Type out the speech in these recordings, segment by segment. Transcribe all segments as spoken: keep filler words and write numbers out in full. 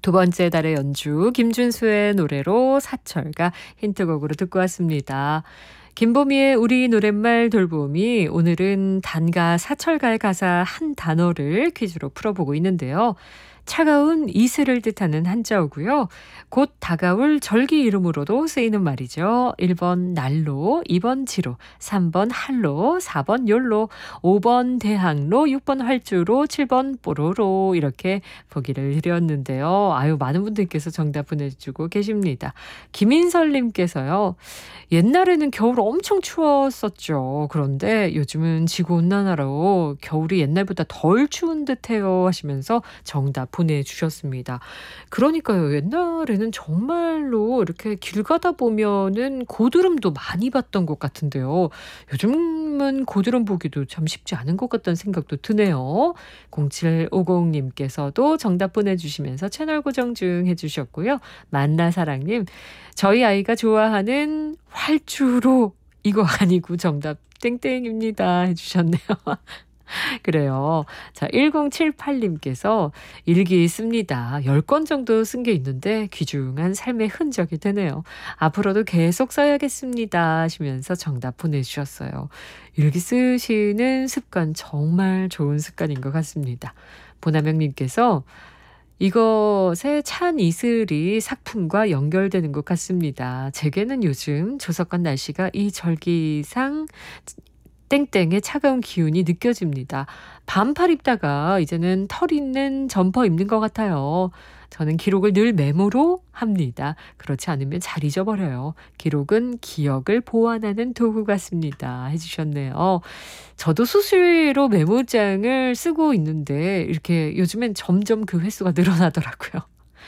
두 번째 달의 연주 김준수의 노래로 사철가 힌트곡으로 듣고 왔습니다. 김보미의 우리 노랫말 돌보미, 오늘은 단가 사철가의 가사 한 단어를 퀴즈로 풀어보고 있는데요. 차가운 이슬을 뜻하는 한자어고요. 곧 다가올 절기 이름으로도 쓰이는 말이죠. 일 번 난로, 이 번 지로, 삼 번 할로, 사 번 욜로, 오 번 대항로, 육 번 활주로, 칠 번 뽀로로, 이렇게 보기를 드렸는데요. 아유, 많은 분들께서 정답 보내주고 계십니다. 김인설님께서요. 옛날에는 겨울 엄청 추웠었죠. 그런데 요즘은 지구온난화로 겨울이 옛날보다 덜 추운 듯해요 하시면서 정답 보내주셨습니다. 그러니까요. 옛날에는 정말로 이렇게 길 가다 보면은 고드름도 많이 봤던 것 같은데요. 요즘은 고드름 보기도 참 쉽지 않은 것 같다는 생각도 드네요. 공칠오공님께서도 정답 보내주시면서 채널 고정 중 해주셨고요. 만나사랑님, 저희 아이가 좋아하는 활주로, 이거 아니고 정답 땡땡입니다 해주셨네요. 그래요. 자, 일공칠팔님께서 일기 씁니다. 열 권 정도 쓴 게 있는데 귀중한 삶의 흔적이 되네요. 앞으로도 계속 써야겠습니다 하시면서 정답 보내주셨어요. 일기 쓰시는 습관 정말 좋은 습관인 것 같습니다. 보남영님께서 이것에 찬 이슬이 삭품과 연결되는 것 같습니다. 제게는 요즘 조석관 날씨가 이 절기상 땡땡의 차가운 기운이 느껴집니다. 반팔 입다가 이제는 털 있는 점퍼 입는 것 같아요. 저는 기록을 늘 메모로 합니다. 그렇지 않으면 잘 잊어버려요. 기록은 기억을 보완하는 도구 같습니다 해주셨네요. 저도 수시로 메모장을 쓰고 있는데 이렇게 요즘엔 점점 그 횟수가 늘어나더라고요.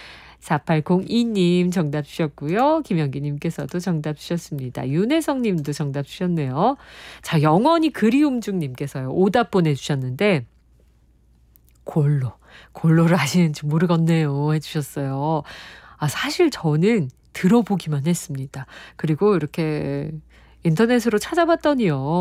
사팔공이님 정답 주셨고요. 김영기님께서도 정답 주셨습니다. 윤혜성님도 정답 주셨네요. 자, 영원히 그리움 중님께서요. 오답 보내주셨는데 골로, 골로를 아시는지 모르겠네요 해주셨어요. 아, 사실 저는 들어보기만 했습니다. 그리고 이렇게 인터넷으로 찾아봤더니요.